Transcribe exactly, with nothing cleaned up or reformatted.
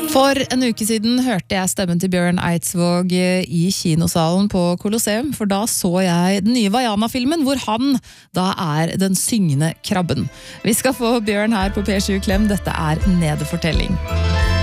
For en uke siden hørte jeg stemmen til Bjørn Eidsvåg i kinosalen på Colosseum, for da så jeg den nye Vaiana-filmen, hvor han da er den syngende krabben. Vi skal få Bjørn her på P sju Klem, dette er Nedefortelling.